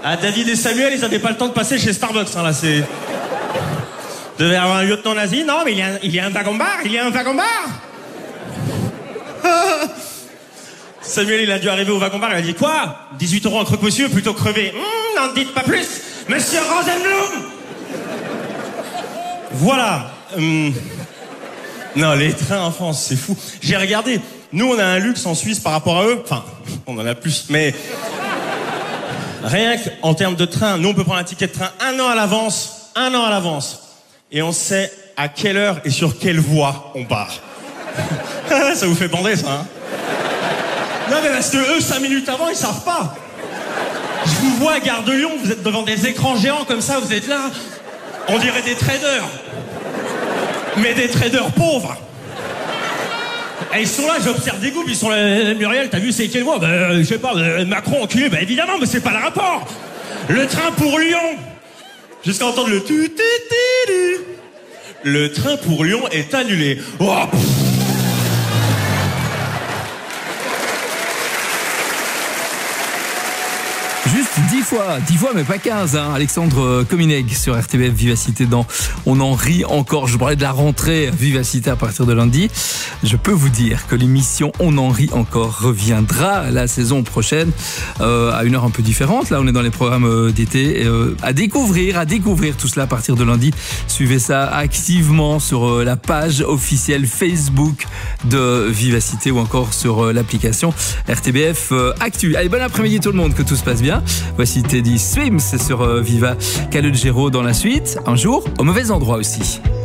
Ah, David et Samuel, ils avaient pas le temps de passer chez Starbucks, hein, là, c'est... Devait avoir un lieutenant nazi. Non, mais il y a un wagon-bar. Il y a un wagon-bar. Samuel, il a dû arriver au wagon-bar. Il a dit quoi? 18 € en croque-monsieur plutôt crevé. N'en dites pas plus, monsieur Rosenblum. Voilà. Non, les trains en France, c'est fou. J'ai regardé. Nous, on a un luxe en Suisse par rapport à eux. Enfin, on en a plus, mais... Rien qu'en termes de train, nous, on peut prendre un ticket de train 1 an à l'avance. 1 an à l'avance. Et on sait à quelle heure et sur quelle voie on part. Ça vous fait bander, ça, hein? Non, mais parce que eux, 5 minutes avant, ils savent pas. Je vous vois à Gare de Lyon, vous êtes devant des écrans géants comme ça, vous êtes là. On dirait des traders. Mais des traders pauvres. Et ils sont là, j'observe des groupes, ils sont là. Muriel, t'as vu, c'est quelle voie? Je sais pas, Macron enculé, évidemment, mais c'est pas le rapport. Le train pour Lyon. Jusqu'à entendre le tu. Le train pour Lyon est annulé. Oh, Juste 10 fois, mais pas 15, hein. Alexandre Komineg sur RTBF Vivacité dans On en rit encore. Je parlais de la rentrée Vivacité à partir de lundi. Je peux vous dire que l'émission On en rit encore reviendra la saison prochaine à une heure un peu différente. Là, on est dans les programmes d'été. À découvrir tout cela à partir de lundi. Suivez ça activement sur la page officielle Facebook de Vivacité ou encore sur l'application RTBF Actu. Allez, bon après-midi tout le monde, que tout se passe bien. Voici Teddy Swims sur Viva Calogero dans la suite. Un jour au mauvais endroit aussi.